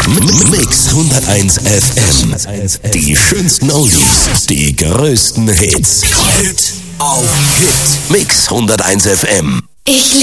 Mix 101 FM. Die schönsten Oldies, die größten Hits. Hit auf Hit. Mix 101 FM. Ich